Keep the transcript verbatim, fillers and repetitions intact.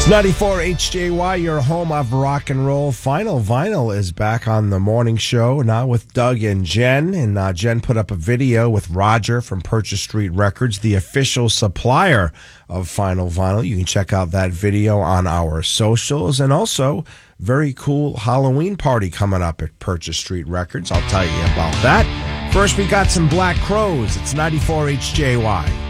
It's ninety-four H J Y, your home of rock and roll. Final Vinyl is back on the morning show now with Doug and Jen. And uh, Jen put up a video with Roger from Purchase Street Records, the official supplier of Final Vinyl. You can check out that video on our socials. And also, very cool Halloween party coming up at Purchase Street Records. I'll tell you about that. First, we got some Black Crowes. It's ninety-four H J Y.